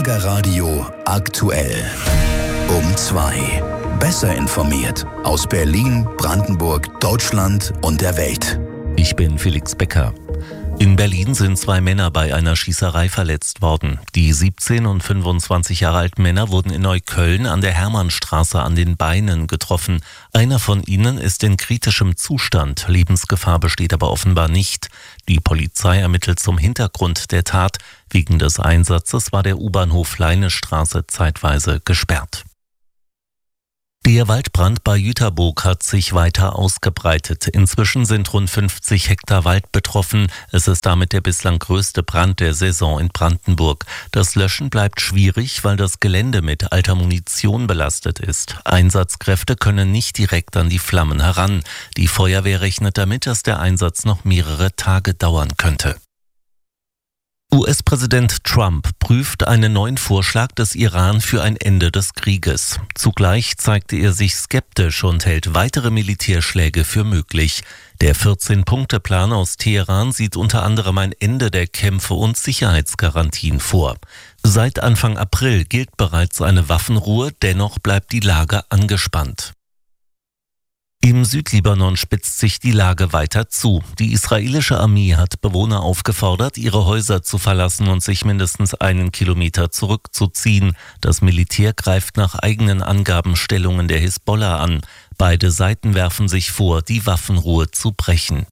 Schlagerradio aktuell. Um 2. Besser informiert aus Berlin, Brandenburg, Deutschland und der Welt. Ich bin Felix Becker. In Berlin sind 2 Männer bei einer Schießerei verletzt worden. Die 17 und 25 Jahre alten Männer wurden in Neukölln an der Hermannstraße an den Beinen getroffen. Einer von ihnen ist in kritischem Zustand. Lebensgefahr besteht aber offenbar nicht. Die Polizei ermittelt zum Hintergrund der Tat. Wegen des Einsatzes war der U-Bahnhof Leinestraße zeitweise gesperrt. Der Waldbrand bei Jüterboog hat sich weiter ausgebreitet. Inzwischen sind rund 50 Hektar Wald betroffen. Es ist damit der bislang größte Brand der Saison in Brandenburg. Das Löschen bleibt schwierig, weil das Gelände mit alter Munition belastet ist. Einsatzkräfte können nicht direkt an die Flammen heran. Die Feuerwehr rechnet damit, dass der Einsatz noch mehrere Tage dauern könnte. US-Präsident Trump prüft einen neuen Vorschlag des Iran für ein Ende des Krieges. Zugleich zeigte er sich skeptisch und hält weitere Militärschläge für möglich. Der 14-Punkte-Plan aus Teheran sieht unter anderem ein Ende der Kämpfe und Sicherheitsgarantien vor. Seit Anfang April gilt bereits eine Waffenruhe, dennoch bleibt die Lage angespannt. Im Südlibanon spitzt sich die Lage weiter zu. Die israelische Armee hat Bewohner aufgefordert, ihre Häuser zu verlassen und sich mindestens 1 Kilometer zurückzuziehen. Das Militär greift nach eigenen Angaben Stellungen der Hisbollah an. Beide Seiten werfen sich vor, die Waffenruhe zu brechen.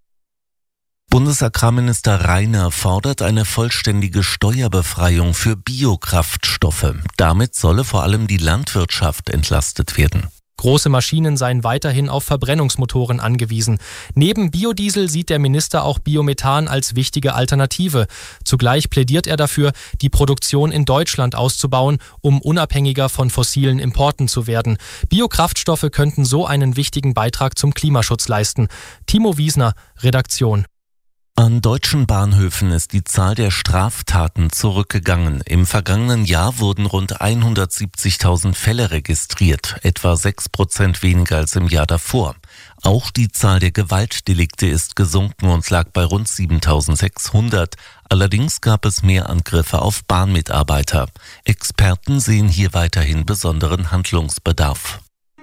Bundesagrarminister Reiner fordert eine vollständige Steuerbefreiung für Biokraftstoffe. Damit solle vor allem die Landwirtschaft entlastet werden. Große Maschinen seien weiterhin auf Verbrennungsmotoren angewiesen. Neben Biodiesel sieht der Minister auch Biomethan als wichtige Alternative. Zugleich plädiert er dafür, die Produktion in Deutschland auszubauen, um unabhängiger von fossilen Importen zu werden. Biokraftstoffe könnten so einen wichtigen Beitrag zum Klimaschutz leisten. Timo Wiesner, Redaktion. An deutschen Bahnhöfen ist die Zahl der Straftaten zurückgegangen. Im vergangenen Jahr wurden rund 170.000 Fälle registriert, etwa 6% weniger als im Jahr davor. Auch die Zahl der Gewaltdelikte ist gesunken und lag bei rund 7.600. Allerdings gab es mehr Angriffe auf Bahnmitarbeiter. Experten sehen hier weiterhin besonderen Handlungsbedarf.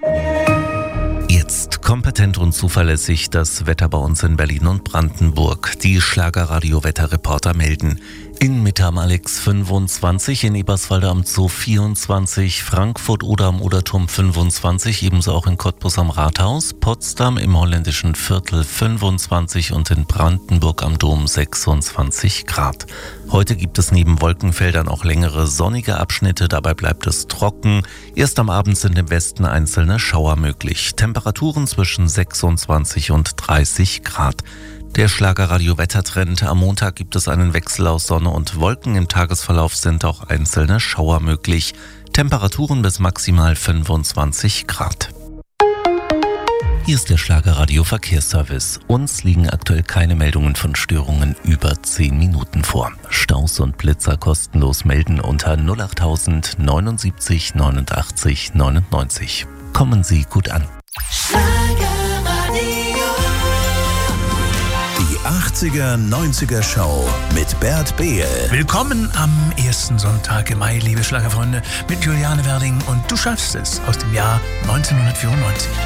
Jetzt kompetent und zuverlässig das Wetter bei uns in Berlin und Brandenburg. Die Schlagerradio-Wetterreporter melden: in Mitte am Alex 25, in Eberswalde am Zoo 24, Frankfurt oder am Oderturm 25, ebenso auch in Cottbus am Rathaus, Potsdam im holländischen Viertel 25 und in Brandenburg am Dom 26 Grad. Heute gibt es neben Wolkenfeldern auch längere sonnige Abschnitte, dabei bleibt es trocken. Erst am Abend sind im Westen einzelne Schauer möglich. Temperaturen zwischen 26 und 30 Grad. Der Schlagerradio-Wettertrend: am Montag gibt es einen Wechsel aus Sonne und Wolken. Im Tagesverlauf sind auch einzelne Schauer möglich. Temperaturen bis maximal 25 Grad. Hier ist der Schlagerradio-Verkehrsservice. Uns liegen aktuell keine Meldungen von Störungen über 10 Minuten vor. Staus und Blitzer kostenlos melden unter 08000 79 89 99. Kommen Sie gut an. Die 80er, 90er Show mit Bert Behl. Willkommen am ersten Sonntag im Mai, liebe Schlagerfreunde, mit Juliane Werding und Du schaffst es aus dem Jahr 1994.